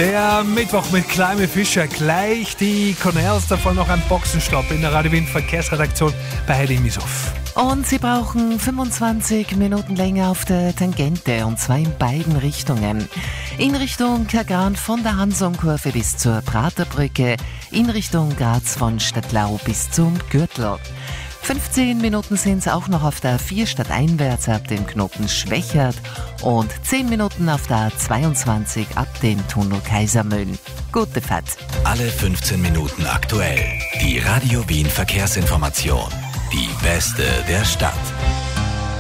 Der Mittwoch mit Kleine Fischer. Gleich die Cornels, davon noch ein Boxenstopp in der Radio Wien Verkehrsredaktion bei Heidi Mishoff. Und Sie brauchen 25 Minuten länger auf der Tangente, und zwar in beiden Richtungen. In Richtung Kagran von der Hansonkurve bis zur Praterbrücke, in Richtung Graz von Stadtlau bis zum Gürtel. 15 Minuten sind es auch noch auf der A4 stadteinwärts ab dem Knoten Schwächert und 10 Minuten auf der A22 ab dem Tunnel Kaisermühlen. Gute Fahrt. Alle 15 Minuten aktuell. Die Radio Wien Verkehrsinformation. Die beste der Stadt.